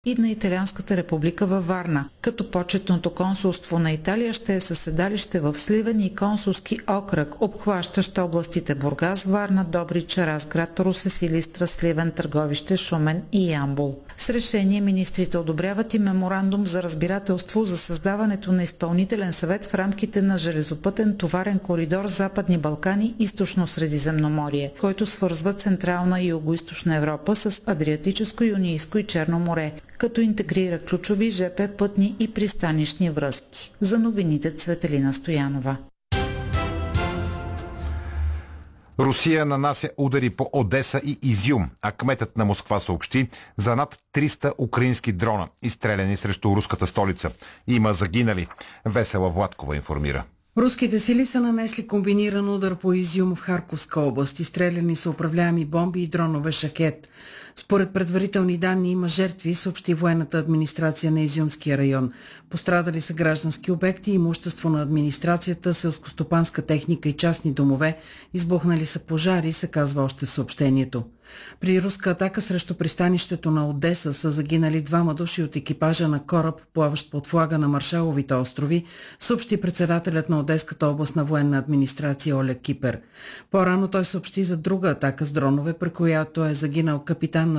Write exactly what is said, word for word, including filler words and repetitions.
и на Италианската република във Варна, като почетното консулство на Италия ще е със седалище в Сливен и консулски окръг, обхващащ областите Бургас, Варна, Добрич, Разград, Русе, Силистра, Сливен, Търговище, Шумен и Ямбол. С решение министрите одобряват и меморандум за разбирателство за създаването на изпълнителен съвет в рамките на железопътен товарен коридор Западни Балкани – Източно Средиземноморие, който свързва Централна и Югоизточна Европа с Адриатическо, Юнийско и Черно море, като интегрира ключови ЖП, пътни и пристанищни връзки. За новините Цветелина Стоянова. Русия нанася удари по Одеса и Изюм, а кметът на Москва съобщи за над триста украински дрона, изстреляни срещу руската столица. Има загинали. Весела Владкова информира. Руските сили са нанесли комбиниран удар по Изюм в Харковска област. Изстреляни са управляеми бомби и дронове Шахед. Според предварителни данни има жертви, съобщи военната администрация на Изюмския район. Пострадали са граждански обекти, имущество на администрацията, селскостопанска техника и частни домове. Избухнали са пожари, се казва още в съобщението. При руска атака срещу пристанището на Одеса са загинали двама души от екипажа на кораб, плаващ под флага на Маршаловите острови, съобщи председателят на Одеската областна военна администрация Олег Кипер. По-рано той съобщи за друга атака с дронове, при която е загинал капитан на